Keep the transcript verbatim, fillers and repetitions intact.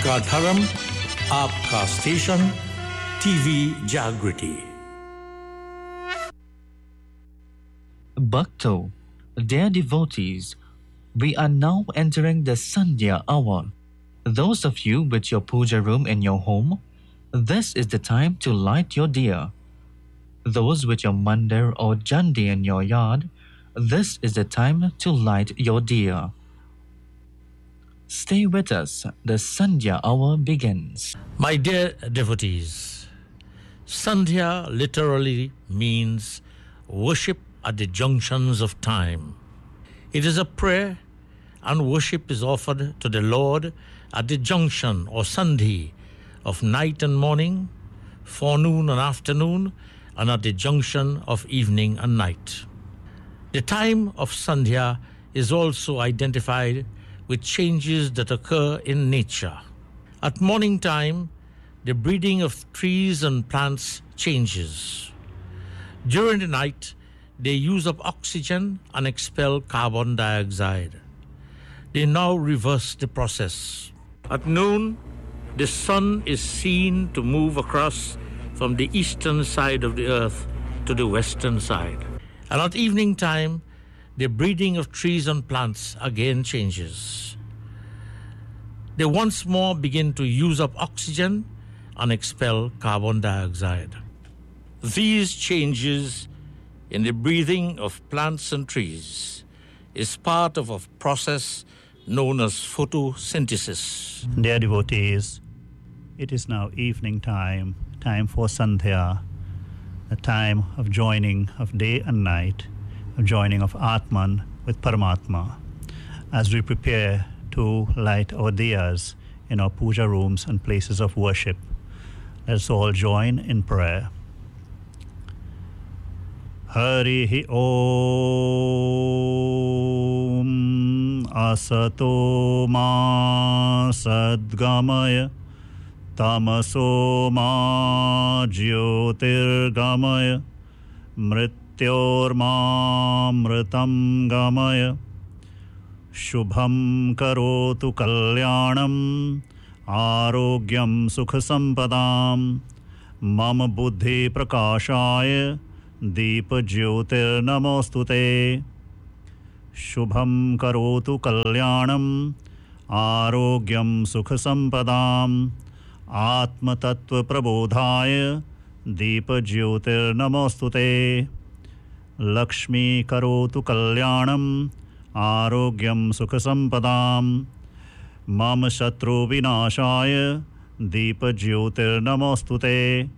आपका धर्म आपका स्टेशन टीवी जागृति। Bhakto, dear devotees, we are now entering the Sandhya hour. Those of you with your puja room in your home, this is the time to light your diya. Those with your mandir or jandi in your yard, this is the time to light your diya. Stay with us, the Sandhya hour begins. My dear devotees, Sandhya literally means worship at the junctions of time. It is a prayer and worship is offered to the Lord at the junction or sandhi of night and morning, forenoon and afternoon, and at the junction of evening and night. The time of Sandhya is also identified with changes that occur in nature. At morning time, the breathing of trees and plants changes. During the night, they use up oxygen and expel carbon dioxide. They now reverse the process. At noon, the sun is seen to move across from the eastern side of the earth to the western side. And at evening time, the breathing of trees and plants again changes. They once more begin to use up oxygen and expel carbon dioxide. These changes in the breathing of plants and trees is part of a process known as photosynthesis. Dear devotees, it is now evening time, time for Sandhya, the time of joining of day and night, of joining of Atman with Paramatma. As we prepare to light our diyas in our puja rooms and places of worship, let us all join in prayer. Harihi Om Asato Ma Sadgamaya Tamaso Ma Jyotirgamaya Mrityorma Mritam Gamaya Shubham Karotu Kalyanam Arogyam Sukhasampadam Mama Buddhi Prakashaya Deepa Jyotir Namostute Shubham Karotu Kalyanam Arogyam Sukhasampadam Atma Tattva Prabodhaya Deepa Jyotir Namostute Lakshmi Karotu Kalyanam Arogyam Sukhasampadam Mama Shatru Vinashaya Deepa Jyotir Namostute